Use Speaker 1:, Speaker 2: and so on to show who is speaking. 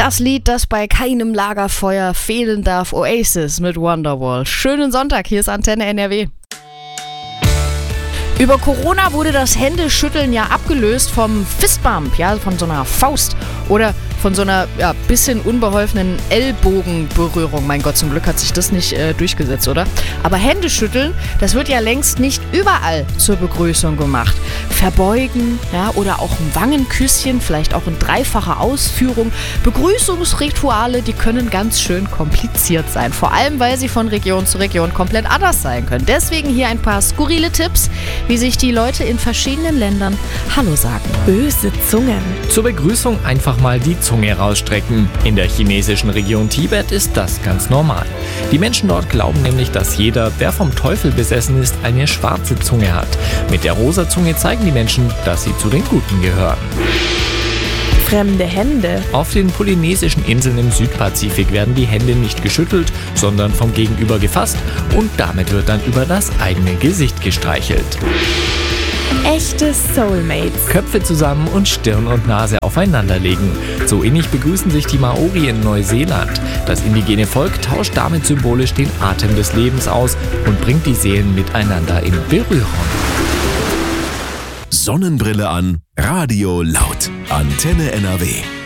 Speaker 1: Das Lied, das bei keinem Lagerfeuer fehlen darf, Oasis mit Wonderwall. Schönen Sonntag, hier ist Antenne NRW. Über Corona wurde das Händeschütteln ja abgelöst vom Fistbump, ja, von so einer Faust oder von so einer bisschen unbeholfenen Ellbogenberührung. Mein Gott, zum Glück hat sich das nicht durchgesetzt, oder? Aber Händeschütteln, das wird ja längst nicht überall zur Begrüßung gemacht. Verbeugen, ja, oder auch ein Wangenküsschen, vielleicht auch in dreifacher Ausführung. Begrüßungsrituale, die können ganz schön kompliziert sein. Vor allem, weil sie von Region zu Region komplett anders sein können. Deswegen hier ein paar skurrile Tipps, wie sich die Leute in verschiedenen Ländern Hallo sagen.
Speaker 2: Böse Zungen.
Speaker 3: Zur Begrüßung einfach mal die Zunge rausstrecken. In der chinesischen Region Tibet ist das ganz normal. Die Menschen dort glauben nämlich, dass jeder, der vom Teufel besessen ist, eine schwarze Zunge hat. Mit der rosa Zunge zeigen die Menschen, dass sie zu den Guten gehören.
Speaker 2: Fremde Hände.
Speaker 3: Auf den polynesischen Inseln im Südpazifik werden die Hände nicht geschüttelt, sondern vom Gegenüber gefasst und damit wird dann über das eigene Gesicht gestreichelt.
Speaker 2: Echte Soulmates.
Speaker 3: Köpfe zusammen und Stirn und Nase aufeinanderlegen. So ähnlich begrüßen sich die Maori in Neuseeland. Das indigene Volk tauscht damit symbolisch den Atem des Lebens aus und bringt die Seelen miteinander in Berührung.
Speaker 4: Sonnenbrille an, Radio laut. Antenne NRW.